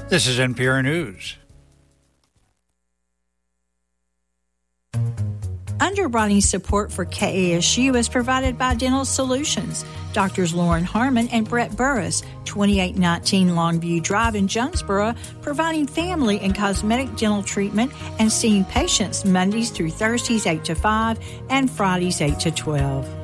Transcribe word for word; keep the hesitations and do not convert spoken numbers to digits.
This is N P R News. Underwriting support for K A S U is provided by Dental Solutions. Doctors Lauren Harmon and Brett Burris, twenty-eight nineteen Longview Drive in Jonesboro, providing family and cosmetic dental treatment and seeing patients Mondays through Thursdays eight to five and Fridays eight to twelve.